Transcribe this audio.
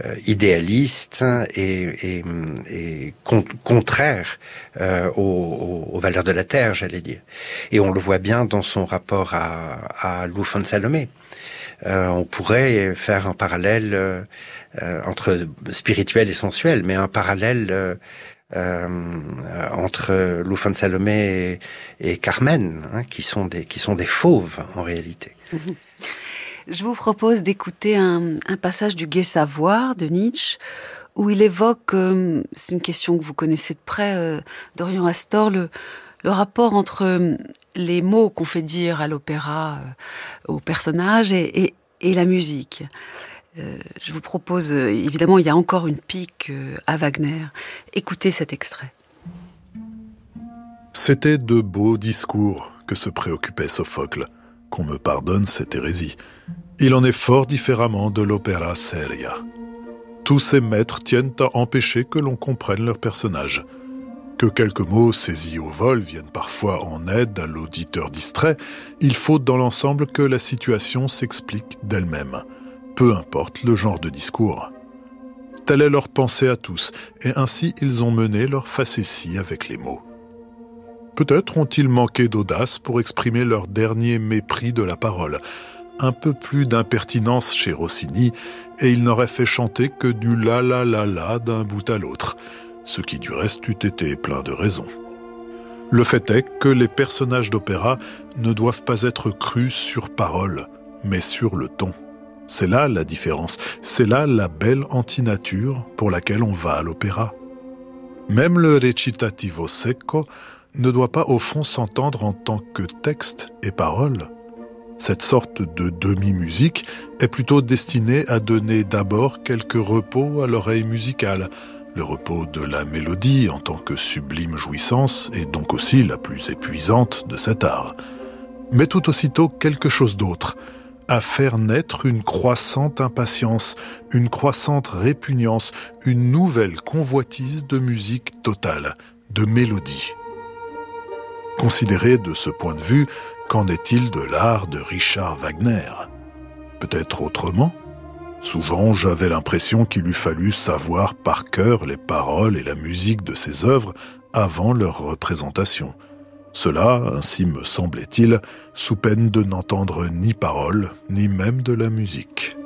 idéaliste et contraire aux valeurs de la terre, j'allais dire. Et on le voit bien dans son rapport à Lou von Salomé. On pourrait faire un parallèle entre spirituel et sensuel, mais un parallèle entre Lou von Salomé et Carmen, qui sont des fauves en réalité. Je vous propose d'écouter un passage du Gai Savoir de Nietzsche, où il évoque, c'est une question que vous connaissez de près, Dorian Astor, le rapport entre les mots qu'on fait dire à l'opéra aux personnages et la musique. Je vous propose, évidemment, il y a encore une pique à Wagner. Écoutez cet extrait. C'était de beaux discours que se préoccupait Sophocle. Qu'on me pardonne cette hérésie. Il en est fort différemment de l'opéra seria. Tous ces maîtres tiennent à empêcher que l'on comprenne leurs personnages. Que quelques mots saisis au vol viennent parfois en aide à l'auditeur distrait, il faut dans l'ensemble que la situation s'explique d'elle-même. Peu importe le genre de discours. Telle est leur pensée à tous, et ainsi ils ont mené leur facétie avec les mots. Peut-être ont-ils manqué d'audace pour exprimer leur dernier mépris de la parole. Un peu plus d'impertinence chez Rossini, et il n'aurait fait chanter que du la la la la d'un bout à l'autre, ce qui du reste eût été plein de raisons. Le fait est que les personnages d'opéra ne doivent pas être crus sur parole, mais sur le ton. C'est là la différence, c'est là la belle antinature pour laquelle on va à l'opéra. Même le recitativo secco ne doit pas au fond s'entendre en tant que texte et parole. Cette sorte de demi-musique est plutôt destinée à donner d'abord quelques repos à l'oreille musicale, le repos de la mélodie en tant que sublime jouissance et donc aussi la plus épuisante de cet art. Mais tout aussitôt quelque chose d'autre, à faire naître une croissante impatience, une croissante répugnance, une nouvelle convoitise de musique totale, de mélodie. Considéré de ce point de vue, qu'en est-il de l'art de Richard Wagner ? Peut-être autrement ? Souvent, j'avais l'impression qu'il eût fallu savoir par cœur les paroles et la musique de ses œuvres avant leur représentation. Cela, ainsi me semblait-il, sous peine de n'entendre ni paroles, ni même de la musique.